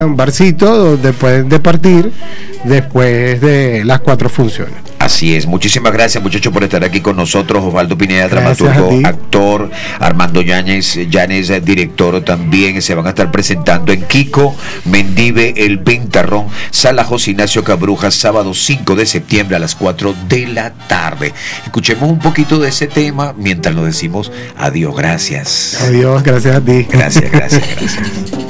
un barcito donde pueden departir después de las 4 funciones. Así es, muchísimas gracias muchachos por estar aquí con nosotros. Osvaldo Pineda, Gracias dramaturgo, a ti. actor, Armando Yáñez, director también, se van a estar presentando en Kiko, Mendive, El Ventarrón, Sala José Ignacio Cabruja, sábado 5 de septiembre a las 4 de la tarde. Escuchemos un poquito de ese tema mientras lo decimos adiós, gracias. Adiós, gracias a ti. Gracias.